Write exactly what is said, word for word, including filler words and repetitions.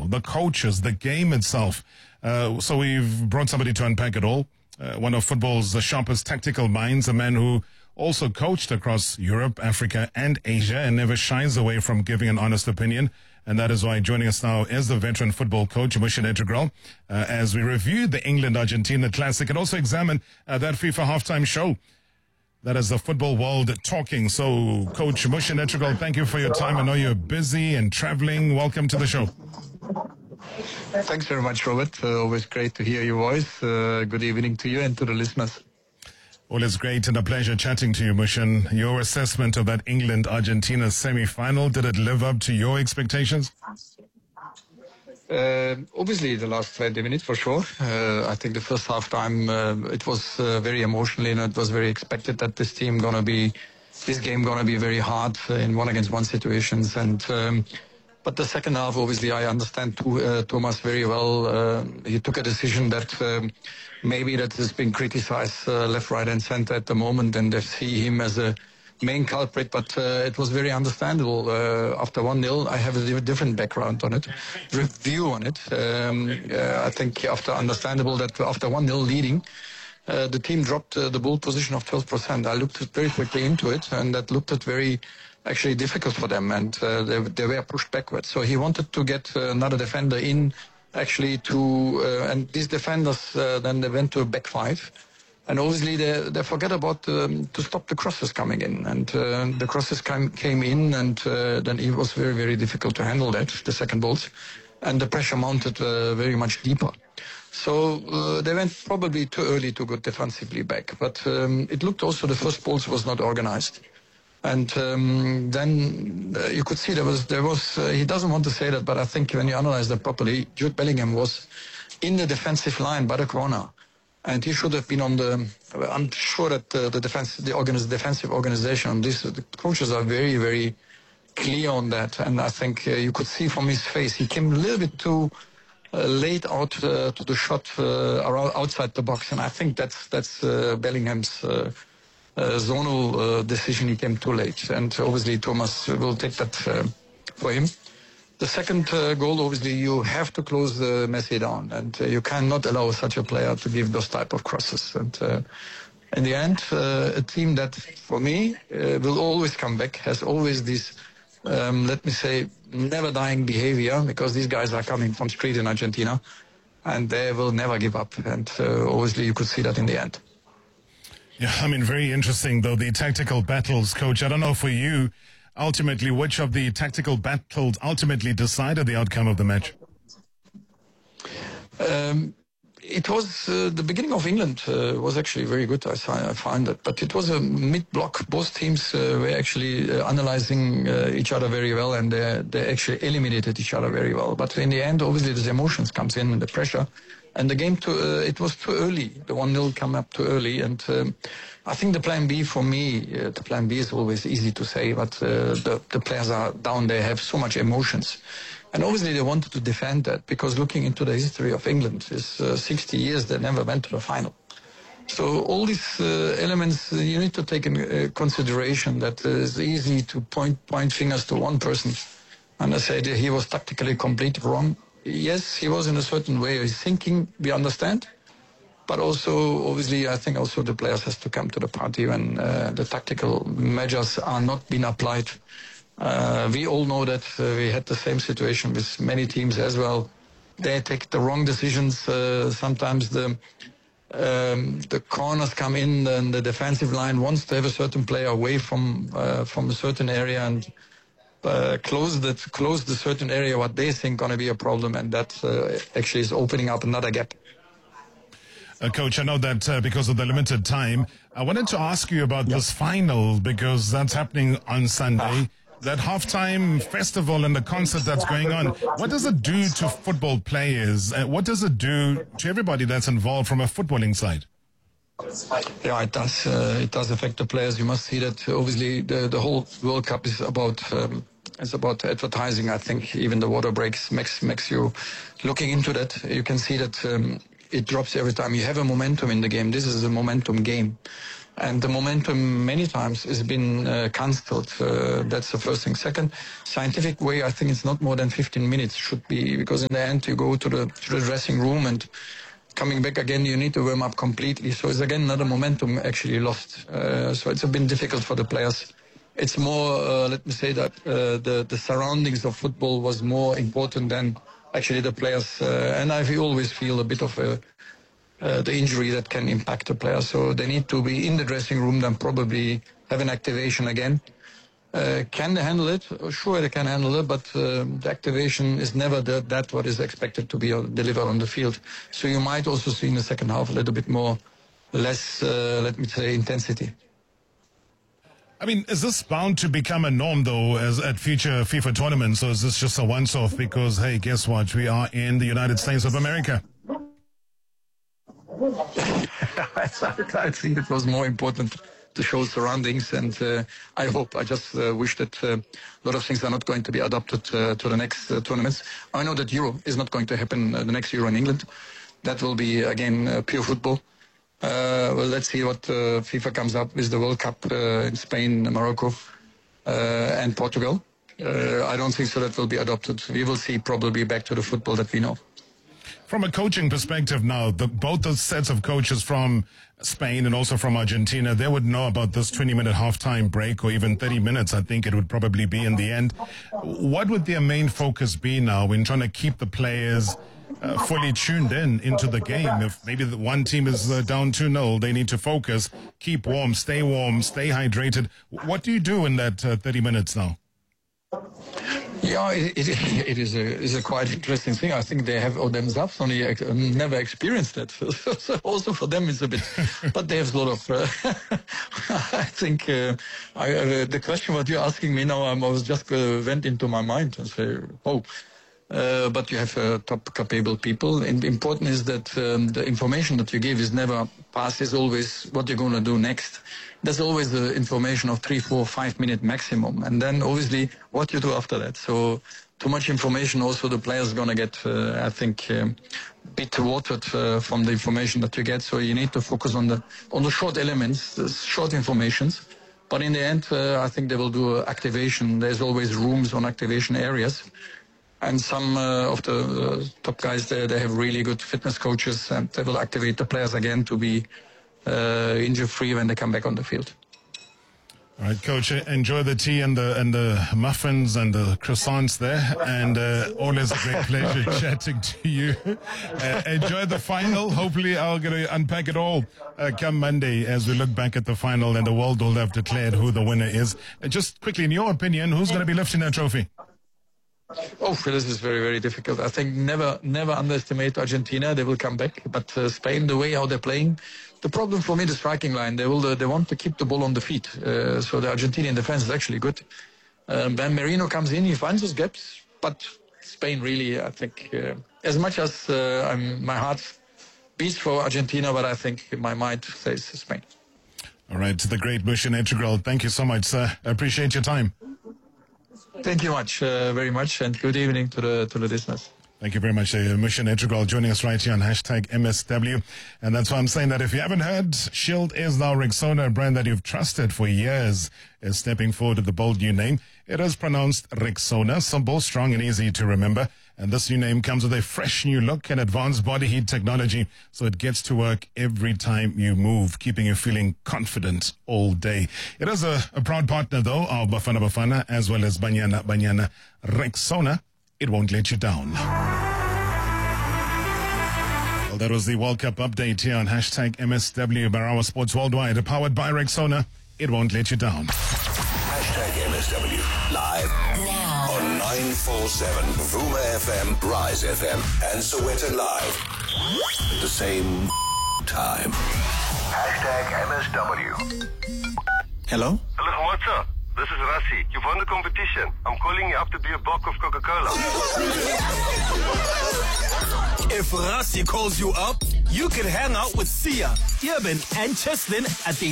the coaches, the game itself. Uh, so we've brought somebody to unpack it all. Uh, one of football's sharpest tactical minds, a man who also coached across Europe, Africa, and Asia, and never shies away from giving an honest opinion. And that is why joining us now is the veteran football coach, Mushin Integral, uh, as we review the England-Argentina Classic and also examine uh, that FIFA halftime show. That is the football world talking. So, Coach Mushin Integral, thank you for your time. I know you're busy and traveling. Welcome to the show. Thanks very much, Robert. Uh, always great to hear your voice. Uh, good evening to you and to the listeners. Well, it's great and a pleasure chatting to you, Mushin. Your assessment of that England-Argentina semi-final, did it live up to your expectations? Uh, obviously, the last twenty minutes for sure. Uh, I think the first half time uh, it was uh, very emotional, and it was very expected that this team gonna be, this game gonna be very hard in one against one situations. And um, but the second half, obviously, I understand to, uh, Thomas very well. Uh, he took a decision that um, maybe that has been criticized uh, left, right, and center at the moment, and they see him as a main culprit, but uh, it was very understandable. Uh, after one nil, I have a different background on it, view on it. Um, uh, I think after understandable that after one nil leading, uh, the team dropped uh, the ball position of twelve percent. I looked very quickly into it, and that looked at very actually difficult for them, and uh, they, they were pushed backwards. So he wanted to get uh, another defender in, actually to, uh, and these defenders uh, then they went to a back five. And obviously they, they forget about um, to stop the crosses coming in. And uh, the crosses came, came in, and uh, then it was very, very difficult to handle that, the second balls. And the pressure mounted uh, very much deeper. So uh, they went probably too early to go defensively back. But um, it looked also the first balls was not organized. And um, then uh, you could see there was, there was uh, he doesn't want to say that, but I think when you analyze that properly, Jude Bellingham was in the defensive line by the corner. And he should have been on the, I'm sure that uh, the defense, the organiz, defensive organization on this, the coaches are very, very clear on that. And I think uh, you could see from his face, he came a little bit too uh, late out uh, to the shot uh, around, outside the box. And I think that's, that's uh, Bellingham's uh, uh, zonal uh, decision. He came too late. And obviously Thomas will take that uh, for him. The second uh, goal, obviously, you have to close uh, Messi down, and uh, you cannot allow such a player to give those type of crosses. And uh, in the end, uh, a team that, for me, uh, will always come back, has always this, um, let me say, never-dying behavior, because these guys are coming from street in Argentina, and they will never give up. And uh, obviously, you could see that in the end. Yeah, I mean, very interesting, though, the tactical battles, Coach. I don't know for you, ultimately, which of the tactical battles ultimately decided the outcome of the match? Um, it was uh, the beginning of England uh, was actually very good. I, I find that, but it was a mid-block. Both teams uh, were actually uh, analyzing uh, each other very well, and they, they actually eliminated each other very well. But in the end, obviously, the emotions comes in and the pressure. And the game, too, uh, it was too early. The one nil came up too early. And um, I think the plan B for me, uh, the plan B is always easy to say, but uh, the, the players are down. They have so much emotions. And obviously they wanted to defend that, because looking into the history of England, is uh, sixty years they never went to the final. So all these uh, elements, uh, you need to take in uh, consideration that uh, it's easy to point, point fingers to one person and I say that he was tactically completely wrong. Yes, he was in a certain way of thinking, we understand. But also, obviously, I think also the players has to come to the party when uh, the tactical measures are not being applied. Uh, we all know that uh, we had the same situation with many teams as well. They take the wrong decisions. Uh, sometimes the um, the corners come in, and the defensive line wants to have a certain player away from uh, from a certain area and Uh, close the close the certain area what they think going to be a problem, and that uh, actually is opening up another gap. Uh, Coach, I know that uh, because of the limited time, I wanted to ask you about yep. this final, because that's happening on Sunday. Ah. That halftime festival and the concert that's going on, what does it do to football players? Uh, what does it do to everybody that's involved from a footballing side? Yeah, it does. Uh, it does affect the players. You must see that. Obviously, the the whole World Cup is about um, is about advertising. I think even the water breaks makes makes you looking into that. You can see that um, it drops every time. You have a momentum in the game. This is a momentum game. And the momentum many times has been uh, cancelled. Uh, that's the first thing. Second, scientific way, I think it's not more than fifteen minutes should be, because in the end you go to the, to the dressing room and coming back again, you need to warm up completely. So it's again another momentum actually lost. Uh, so it's been difficult for the players. It's more, uh, let me say that uh, the, the surroundings of football was more important than actually the players. Uh, and I always feel a bit of a Uh, the injury that can impact the player. So they need to be in the dressing room, then probably have an activation again. Uh, can they handle it? Sure, they can handle it, but uh, the activation is never the, that what is expected to be delivered on the field. So you might also see in the second half a little bit more, less, uh, let me say, intensity. I mean, is this bound to become a norm, though, as at future FIFA tournaments, or is this just a once-off because, hey, guess what, we are in the United States of America? I think it was more important to show surroundings, and uh, I hope, I just uh, wish that uh, a lot of things are not going to be adopted uh, to the next uh, tournaments. I know that Euro is not going to happen, uh, the next Euro in England. That will be, again, uh, pure football. Uh, well, let's see what uh, FIFA comes up with the World Cup uh, in Spain, Morocco, uh, and Portugal. Uh, I don't think so that will be adopted. We will see probably back to the football that we know. From a coaching perspective now, the, both those sets of coaches from Spain and also from Argentina, they would know about this twenty-minute halftime break, or even thirty minutes, I think it would probably be in the end. What would their main focus be now in trying to keep the players uh, fully tuned in into the game? If maybe the one team is uh, down two nil, they need to focus, keep warm, stay warm, stay hydrated. What do you do in that uh, thirty minutes now? Yeah, it, it, it is a is a quite interesting thing. I think they have oh, themselves only uh, never experienced that. So also for them it's a bit, but they have a lot of. Uh, I think uh, I, uh, the question what you're asking me now, I was just uh, went into my mind and say, oh. Uh, but you have uh, top capable people. And important is that um, the information that you give is never passed. Is always what you're going to do next. There's always the information of three, four, five minute maximum, and then obviously what you do after that. So too much information, also the players going to get, uh, I think, um, bit watered uh, from the information that you get. So you need to focus on the on the short elements, the short informations. But in the end, uh, I think they will do activation. There's always rooms on activation areas. And some uh, of the uh, top guys there, they have really good fitness coaches, and they will activate the players again to be uh, injury-free when they come back on the field. All right, Coach, enjoy the tea and the and the muffins and the croissants there, and uh, always a great pleasure chatting to you. Uh, enjoy the final. Hopefully I'll get to unpack it all uh, come Monday as we look back at the final, and the world will have declared who the winner is. Uh, just quickly, in your opinion, who's going to be lifting that trophy? Oh, this is very, very difficult. I think never, never underestimate Argentina. They will come back. But uh, Spain, the way how they're playing, the problem for me, the striking line, they will, uh, they want to keep the ball on the feet. Uh, so the Argentinian defense is actually good. Um, Ben Merino comes in, he finds those gaps. But Spain really, I think, uh, as much as uh, I'm, my heart beats for Argentina, but I think my mind says Spain. All right, the great Mushin Integral. Thank you so much, sir. I appreciate your time. Thank you much, uh, very much, and good evening to the to the listeners. Thank you very much, uh, Mushin Integral, joining us right here on hashtag M S W. And that's why I'm saying that if you haven't heard, Shield is now Rexona, a brand that you've trusted for years, is stepping forward with the bold new name. It is pronounced Rexona, simple, strong, and easy to remember. And this new name comes with a fresh new look and advanced body heat technology, so it gets to work every time you move, keeping you feeling confident all day. It is a, a proud partner, though, of Bafana Bafana, as well as Banyana Banyana. Rexona, it won't let you down. Well, that was the World Cup update here on hashtag M S W Barawa Sports Worldwide, powered by Rexona. It won't let you down. Hashtag M S W, live now on nine forty-seven, Vuma F M, Rise F M, and Soweto Live. At the same time. Hashtag M S W. Hello? Hello, what's up? This is Rassi. You've won the competition. I'm calling you up to be a block of Coca-Cola. If Rassi calls you up, you can hang out with Sia, Irvin, and Cheslin at the